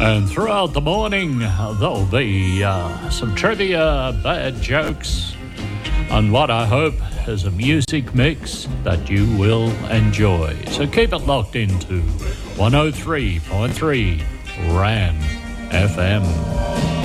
And throughout the morning, there'll be some trivia, bad jokes, and what I hope is a music mix that you will enjoy. So keep it locked into 103.3 RAN FM.